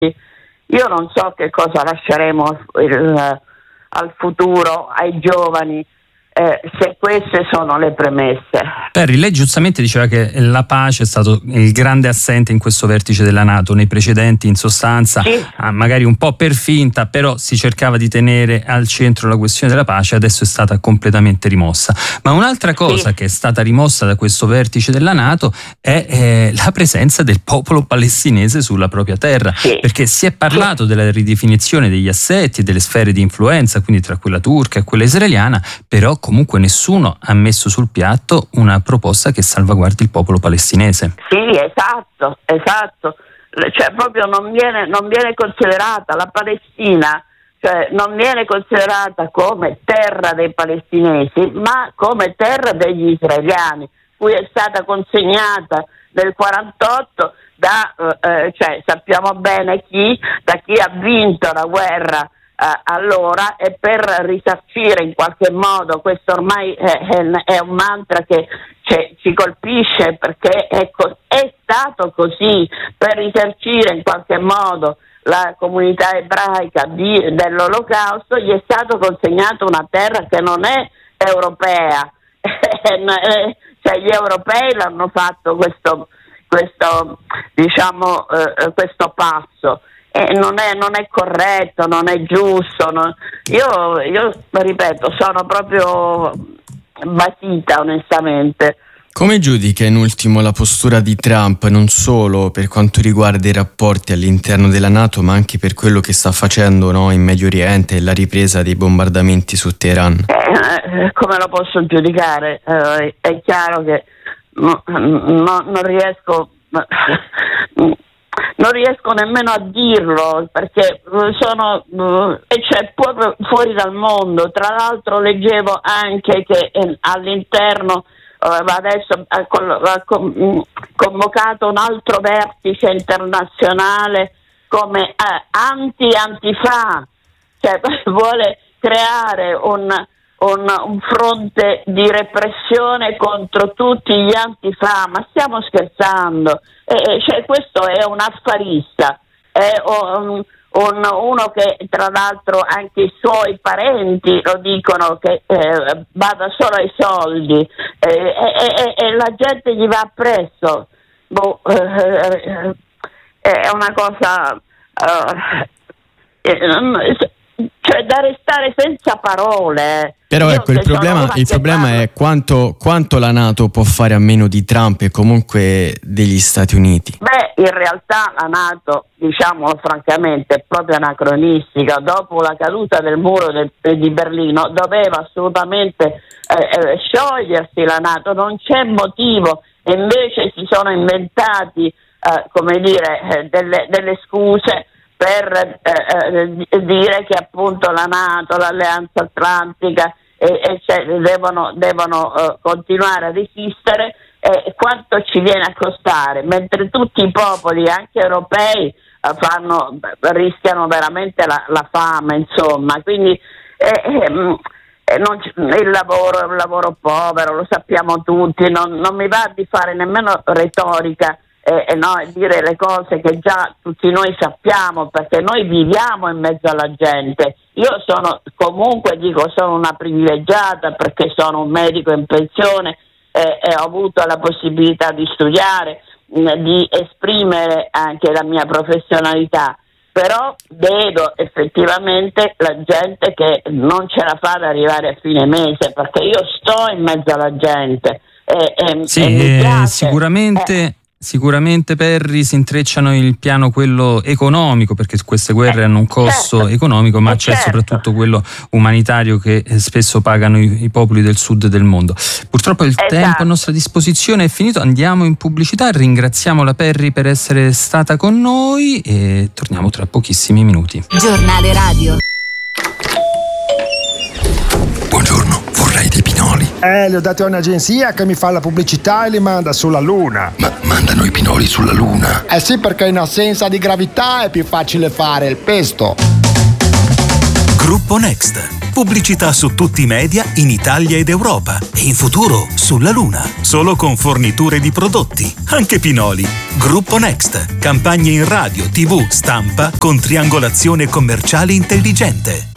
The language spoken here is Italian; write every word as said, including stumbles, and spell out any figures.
Io non so che cosa lasceremo il, al futuro, ai giovani, eh, se queste sono le premesse. Perry, lei giustamente diceva che la pace è stato il grande assente in questo vertice della NATO. Nei precedenti, in sostanza, sì. ah, magari un po' per finta, però si cercava di tenere al centro la questione della pace. Adesso è stata completamente rimossa. Ma un'altra cosa sì. che è stata rimossa da questo vertice della NATO è eh, la presenza del popolo palestinese sulla propria terra, sì. perché si è parlato sì. della ridefinizione degli assetti e delle sfere di influenza, quindi tra quella turca e quella israeliana, però comunque nessuno ha messo sul piatto una proposta che salvaguardi il popolo palestinese. Sì, esatto, esatto. Cioè proprio non viene, non viene considerata la Palestina, cioè non viene considerata come terra dei palestinesi, ma come terra degli israeliani, cui è stata consegnata nel quarantotto da, eh, cioè sappiamo bene chi, da chi ha vinto la guerra allora, e per risarcire in qualche modo, questo ormai è, è un mantra che cioè, ci colpisce, perché è, è stato così, per risarcire in qualche modo la comunità ebraica di, dell'Olocausto, gli è stato consegnato una terra che non è europea, cioè gli europei l'hanno fatto questo, questo diciamo eh, questo passo. Eh, non è, non è corretto, non è giusto. Non... Io, io ripeto, sono proprio basita, onestamente. Come giudica in ultimo la postura di Trump, non solo per quanto riguarda i rapporti all'interno della NATO, ma anche per quello che sta facendo, no, in Medio Oriente e la ripresa dei bombardamenti su Teheran? Eh, come lo posso giudicare? Eh, è chiaro che no, no, non riesco... Non riesco nemmeno a dirlo, perché sono e cioè proprio fuori dal mondo. Tra l'altro leggevo anche che eh, all'interno eh, adesso ha, ha convocato un altro vertice internazionale come eh, anti-antifa, cioè vuole creare un Un, un fronte di repressione contro tutti gli antifa. Ma stiamo scherzando? Eh, cioè, questo è un affarista, è un, un, uno che tra l'altro anche i suoi parenti lo dicono che eh, bada solo ai soldi, eh, e, e, e la gente gli va appresso. Boh, eh, è una cosa eh, cioè da restare senza parole. Però Io ecco, il problema, il problema parlo... è quanto, quanto la NATO può fare a meno di Trump e comunque degli Stati Uniti. Beh, in realtà la NATO, diciamolo francamente, è proprio anacronistica. Dopo la caduta del muro del, di Berlino doveva assolutamente eh, eh, sciogliersi la NATO, non c'è motivo, e invece si sono inventati eh, come dire eh, delle, delle scuse per eh, eh, dire che appunto la NATO, l'Alleanza Atlantica e, e cioè, devono, devono uh, continuare a resistere, eh, quanto ci viene a costare, mentre tutti i popoli, anche europei, uh, fanno, rischiano veramente la, la fame, insomma. Quindi eh, eh, non c- il lavoro è un lavoro povero, lo sappiamo tutti, non, non mi va di fare nemmeno retorica e eh, no, dire le cose che già tutti noi sappiamo, perché noi viviamo in mezzo alla gente. Io sono comunque, dico, sono una privilegiata perché sono un medico in pensione eh, e ho avuto la possibilità di studiare, mh, di esprimere anche la mia professionalità, però vedo effettivamente la gente che non ce la fa ad arrivare a fine mese, perché io sto in mezzo alla gente e, e, sì, e mi piace. Sicuramente eh. Sicuramente, Perry, si intrecciano il piano quello economico, perché queste guerre eh, hanno un costo certo, economico, ma eh, c'è certo. soprattutto quello umanitario che spesso pagano i, i popoli del sud del mondo. Purtroppo il esatto. tempo a nostra disposizione è finito, andiamo in pubblicità, ringraziamo la Perry per essere stata con noi e torniamo tra pochissimi minuti. Giornale radio. Buongiorno, vorrei dei pinoli. Eh, li ho dati a un'agenzia che mi fa la pubblicità e li manda sulla Luna. Ma mandano i pinoli sulla Luna? Eh sì, perché in assenza di gravità è più facile fare il pesto. Gruppo Next. Pubblicità su tutti i media in Italia ed Europa e in futuro sulla Luna. Solo con forniture di prodotti. Anche Pinoli. Gruppo Next. Campagne in radio, tivù, stampa con triangolazione commerciale intelligente.